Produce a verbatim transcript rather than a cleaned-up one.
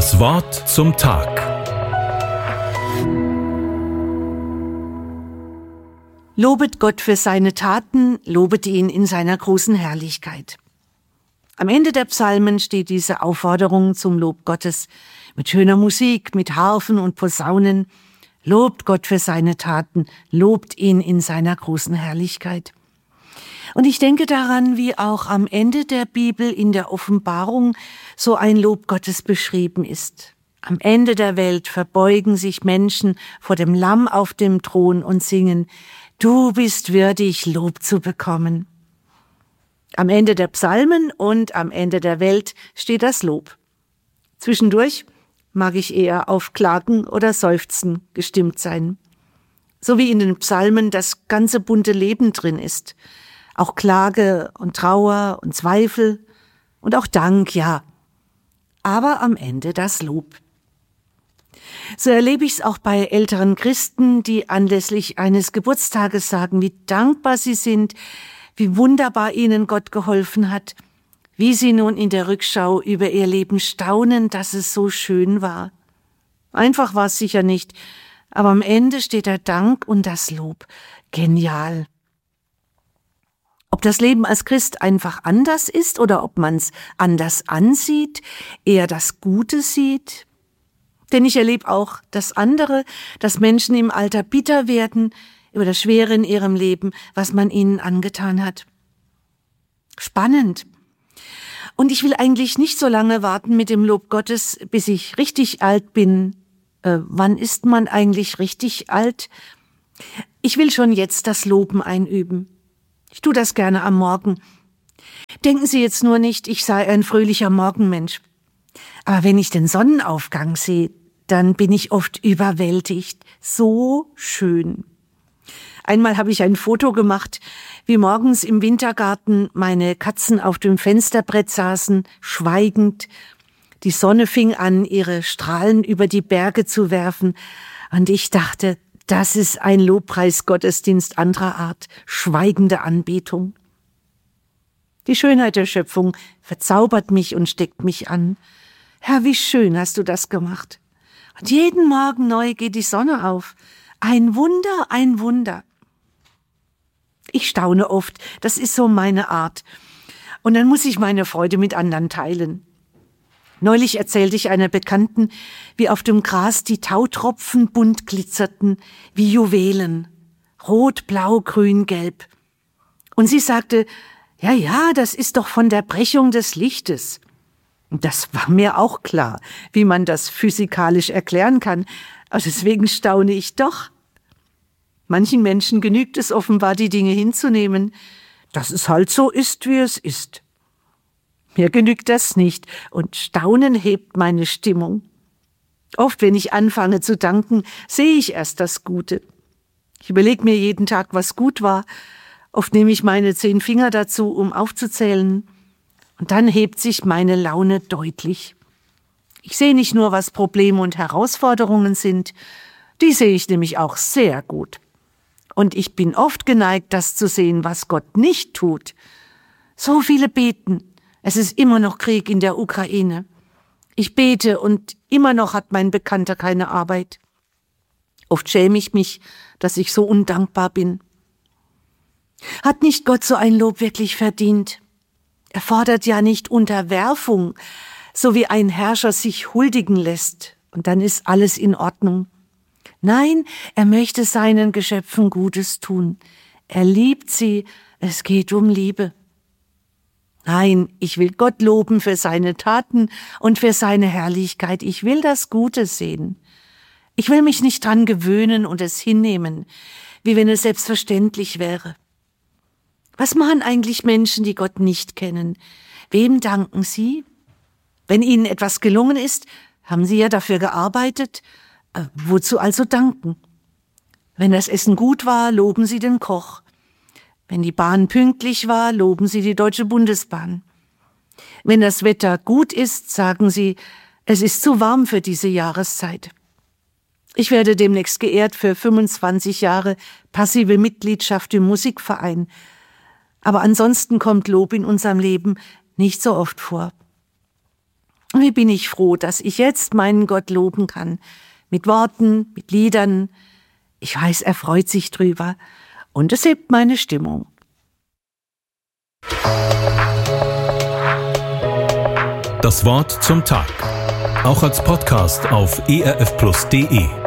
Das Wort zum Tag. Lobet Gott für seine Taten, lobet ihn in seiner großen Herrlichkeit. Am Ende der Psalmen steht diese Aufforderung zum Lob Gottes mit schöner Musik, mit Harfen und Posaunen. Lobt Gott für seine Taten, lobt ihn in seiner großen Herrlichkeit. Und ich denke daran, wie auch am Ende der Bibel in der Offenbarung so ein Lob Gottes beschrieben ist. Am Ende der Welt verbeugen sich Menschen vor dem Lamm auf dem Thron und singen: Du bist würdig, Lob zu bekommen. Am Ende der Psalmen und am Ende der Welt steht das Lob. Zwischendurch mag ich eher auf Klagen oder Seufzen gestimmt sein. So wie in den Psalmen das ganze bunte Leben drin ist. Auch Klage und Trauer und Zweifel und auch Dank, ja. Aber am Ende das Lob. So erlebe ich es auch bei älteren Christen, die anlässlich eines Geburtstages sagen, wie dankbar sie sind, wie wunderbar ihnen Gott geholfen hat, wie sie nun in der Rückschau über ihr Leben staunen, dass es so schön war. Einfach war es sicher nicht, aber am Ende steht der Dank und das Lob. Genial. Ob das Leben als Christ einfach anders ist oder ob man es anders ansieht, eher das Gute sieht. Denn ich erlebe auch das andere, dass Menschen im Alter bitter werden über das Schwere in ihrem Leben, was man ihnen angetan hat. Spannend. Und ich will eigentlich nicht so lange warten mit dem Lob Gottes, bis ich richtig alt bin. Äh, wann ist man eigentlich richtig alt? Ich will schon jetzt das Loben einüben. Ich tue das gerne am Morgen. Denken Sie jetzt nur nicht, ich sei ein fröhlicher Morgenmensch. Aber wenn ich den Sonnenaufgang sehe, dann bin ich oft überwältigt. So schön. Einmal habe ich ein Foto gemacht, wie morgens im Wintergarten meine Katzen auf dem Fensterbrett saßen, schweigend. Die Sonne fing an, ihre Strahlen über die Berge zu werfen. Und ich dachte, das ist ein Lobpreisgottesdienst anderer Art, schweigende Anbetung. Die Schönheit der Schöpfung verzaubert mich und steckt mich an. Herr, wie schön hast du das gemacht. Und jeden Morgen neu geht die Sonne auf. Ein Wunder, ein Wunder. Ich staune oft, das ist so meine Art. Und dann muss ich meine Freude mit anderen teilen. Neulich erzählte ich einer Bekannten, wie auf dem Gras die Tautropfen bunt glitzerten, wie Juwelen. Rot, blau, grün, gelb. Und sie sagte, ja, ja, das ist doch von der Brechung des Lichtes. Und das war mir auch klar, wie man das physikalisch erklären kann. Aber deswegen staune ich doch. Manchen Menschen genügt es offenbar, die Dinge hinzunehmen, dass es halt so ist, wie es ist. Mir genügt das nicht und Staunen hebt meine Stimmung. Oft, wenn ich anfange zu danken, sehe ich erst das Gute. Ich überlege mir jeden Tag, was gut war. Oft nehme ich meine zehn Finger dazu, um aufzuzählen. Und dann hebt sich meine Laune deutlich. Ich sehe nicht nur, was Probleme und Herausforderungen sind, die sehe ich nämlich auch sehr gut. Und ich bin oft geneigt, das zu sehen, was Gott nicht tut. So viele beten. Es ist immer noch Krieg in der Ukraine. Ich bete und immer noch hat mein Bekannter keine Arbeit. Oft schäme ich mich, dass ich so undankbar bin. Hat nicht Gott so ein Lob wirklich verdient? Er fordert ja nicht Unterwerfung, so wie ein Herrscher sich huldigen lässt und dann ist alles in Ordnung. Nein, er möchte seinen Geschöpfen Gutes tun. Er liebt sie, es geht um Liebe. Nein, ich will Gott loben für seine Taten und für seine Herrlichkeit. Ich will das Gute sehen. Ich will mich nicht dran gewöhnen und es hinnehmen, wie wenn es selbstverständlich wäre. Was machen eigentlich Menschen, die Gott nicht kennen? Wem danken sie? Wenn ihnen etwas gelungen ist, haben sie ja dafür gearbeitet. Äh, wozu also danken? Wenn das Essen gut war, loben sie den Koch. Wenn die Bahn pünktlich war, loben sie die Deutsche Bundesbahn. Wenn das Wetter gut ist, sagen sie, es ist zu warm für diese Jahreszeit. Ich werde demnächst geehrt für fünfundzwanzig Jahre passive Mitgliedschaft im Musikverein. Aber ansonsten kommt Lob in unserem Leben nicht so oft vor. wie bin ich froh, dass ich jetzt meinen Gott loben kann. Mit Worten, mit Liedern. Ich weiß, er freut sich drüber. Und es hebt meine Stimmung. Das Wort zum Tag. Auch als Podcast auf e r f plus punkt d e.